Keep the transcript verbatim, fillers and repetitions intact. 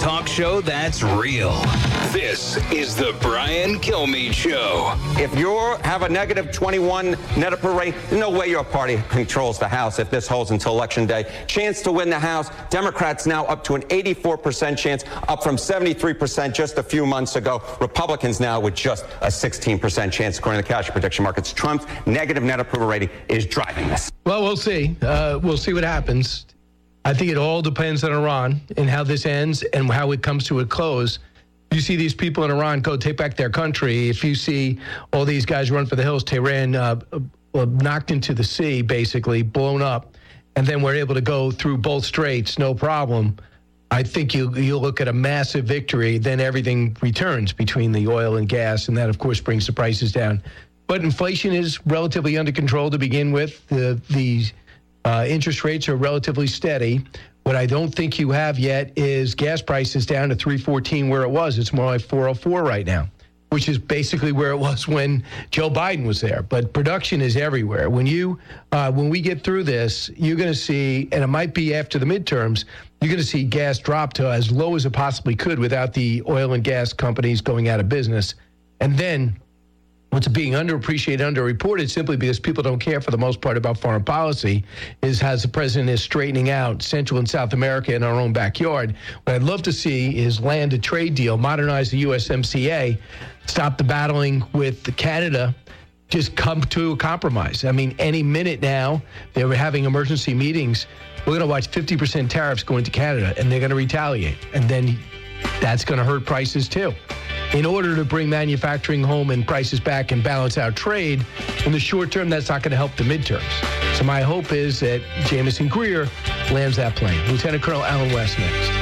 talk show that's real. This is the Brian Kilmeade Show. If you have a negative twenty-one net approval rate, there's no way your party controls the House if this holds until Election Day. Chance to win the House, Democrats now up to an eighty-four percent chance, up from seventy-three percent just a few months ago. Republicans now with just a sixteen percent chance, according to the cash prediction markets. Trump's negative net approval rating is driving this. Well, we'll see. Uh, we'll see what happens. I think it all depends on Iran and how this ends and how it comes to a close. You see these people in Iran go take back their country. If you see all these guys run for the hills, Tehran uh, uh, knocked into the sea, basically, blown up, and then we're able to go through both straits, no problem. I think you you look at a massive victory, then everything returns between the oil and gas, and that, of course, brings the prices down. But inflation is relatively under control to begin with. The, the uh, interest rates are relatively steady. What I don't think you have yet is gas prices down to three fourteen where it was. It's more like four oh four right now, which is basically where it was when Joe Biden was there. But production is everywhere. When you, uh, when we get through this, you're going to see, and it might be after the midterms, you're going to see gas drop to as low as it possibly could without the oil and gas companies going out of business. And then what's being underappreciated, underreported, simply because people don't care for the most part about foreign policy, is how the president is straightening out Central and South America in our own backyard. What I'd love to see is land a trade deal, modernize the U S M C A, stop the battling with Canada, just come to a compromise. I mean, any minute now, they were having emergency meetings. We're going to watch fifty percent tariffs going to Canada, and they're going to retaliate. And then that's going to hurt prices too. In order to bring manufacturing home and prices back and balance out trade, in the short term, that's not going to help the midterms. So my hope is that Jamison Greer lands that plane. Lieutenant Colonel Alan West next.